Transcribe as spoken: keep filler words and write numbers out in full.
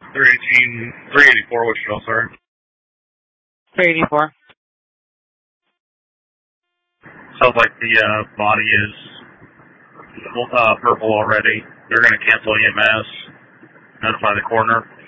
three eighteen, three eighty-four, Wichita, sorry. three eighty-four. Sounds like the uh, body is uh, purple already. They're going to cancel E M S, notify the coroner.